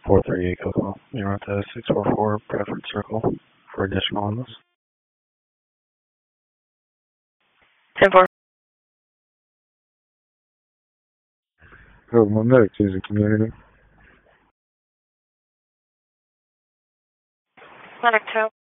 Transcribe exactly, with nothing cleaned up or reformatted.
four thirty-eight Coco. You're at the six four four Bradford Circle for additional on this. ten four. Oh, my medic is a community. Medic two.